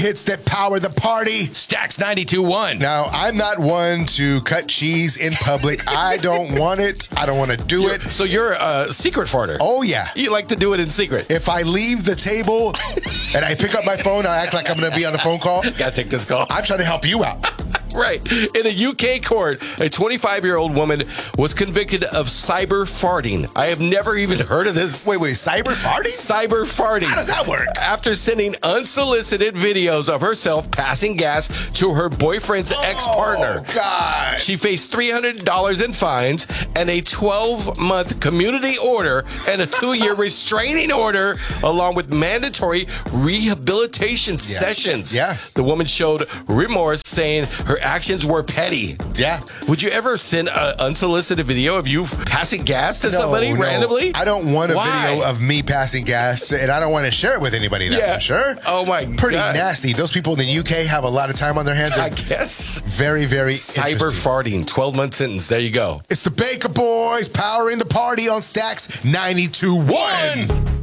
hits that power the party. Stacks 92.1. Now, I'm not one to cut cheese in public. I don't want it. I don't want to do it. So you're a secret farter. Oh, yeah. You like to do it in secret. If I leave the table and I pick up my phone, I act like I'm going to be on a phone call. Gotta take this call. I'm trying to help you out. Right. In a UK court, a 25-year-old woman was convicted of cyber farting. I have never even heard of this. Wait, cyber farting? Cyber farting. How does that work? After sending unsolicited videos of herself passing gas to her boyfriend's ex-partner. Oh, God. She faced $300 in fines and a 12-month community order and a 2-year restraining order, along with mandatory rehabilitation sessions. Yeah. The woman showed remorse, saying her actions were petty. Yeah. Would you ever send an unsolicited video of you passing gas to somebody randomly? I don't want a Why? video of me passing gas, and I don't want to share it with anybody, that's for sure. Oh, my Pretty God. nasty. Those people in the UK have a lot of time on their hands. I guess. Very, very Cyber interesting. farting, 12-month sentence. There you go. It's the Baker Boys powering the party on Stacks 92.1.